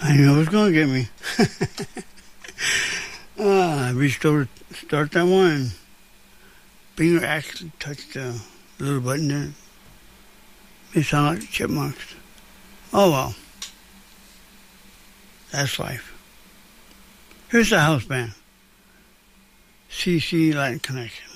I knew it was going to get me. I reached over to start that one. Finger actually touched the little button there. They sound like the chipmunks. Oh well. That's life. Here's the house band. CC Light Connection.